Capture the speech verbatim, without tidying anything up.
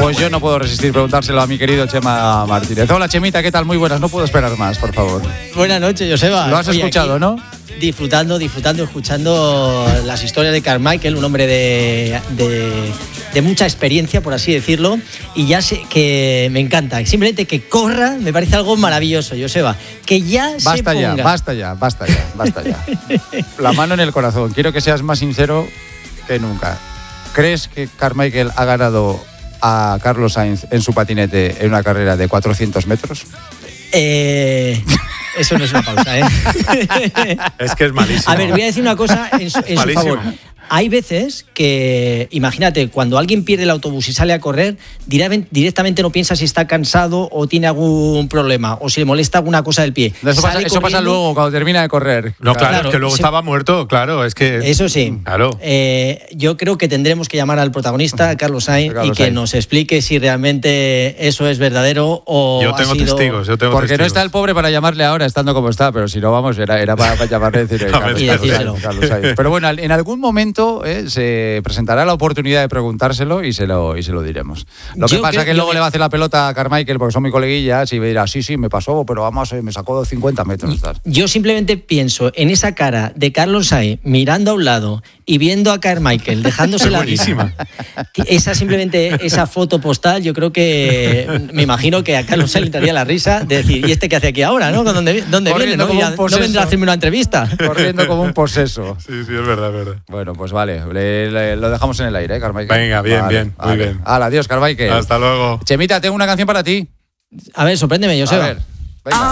Pues yo no puedo resistir preguntárselo a mi querido Chema Martínez. Hola, Chemita, ¿qué tal? Muy buenas, no puedo esperar más, por favor. Buenas noches, Joseba. Lo has Oye, escuchado, ¿no? Disfrutando, disfrutando, escuchando las historias de Carmichael, un hombre de, de, de mucha experiencia, por así decirlo, y ya sé que me encanta. Simplemente que corra me parece algo maravilloso, Joseba. Que ya basta se ponga. ya, basta ya, basta ya, basta ya. La mano en el corazón. Quiero que seas más sincero que nunca. ¿Crees que Carmichael ha ganado a Carlos Sainz en su patinete en una carrera de cuatrocientos metros? Eh... Eso no es una pausa, ¿eh? Es que es malísimo. A ver, voy a decir una cosa en su, en su favor. Hay veces que, imagínate, cuando alguien pierde el autobús y sale a correr, directamente no piensa si está cansado o tiene algún problema o si le molesta alguna cosa del pie. Eso, pasa, eso pasa luego, cuando termina de correr. No, claro, claro es que luego se... estaba muerto, claro, es que... Eso sí. Claro. Eh, yo creo que tendremos que llamar al protagonista, a Carlos Sainz, Carlos y que Sainz. nos explique si realmente eso es verdadero o Yo tengo ha sido... testigos, yo tengo Porque testigos. no está el pobre para llamarle ahora, estando como está, pero si no, vamos, era, era para, para llamarle y decirle, No, Carlos, y Carlos, decírselo. Carlos Sainz. Pero bueno, en algún momento eh, se presentará la oportunidad de preguntárselo y se lo, y se lo diremos. Lo que Yo pasa creo es que que luego me... le va a hacer la pelota a Carmichael porque son muy coleguillas y me dirá, sí, sí, me pasó, pero vamos, eh, me sacó cincuenta metros. Tal. Yo simplemente pienso en esa cara de Carlos Sainz mirando a un lado y viendo a Carmichael dejándose la risa. Esa simplemente, esa foto postal, yo creo que me imagino que a Carlos Sainz le daría la risa de decir, ¿y este qué hace aquí ahora? ¿No? ¿Dónde, dónde viene? ¿No? Ya, ¿no vendrá a hacerme una entrevista? Corriendo como un poseso. Sí, sí, es verdad, es verdad. Bueno, pues vale, le, le, lo dejamos en el aire, ¿eh, Carmichael? Venga, bien, vale, bien, vale. muy bien. Hala, adiós, Carmichael. Hasta luego. Chemita, tengo una canción para ti. A ver, sorpréndeme, Joseba. A ver, venga.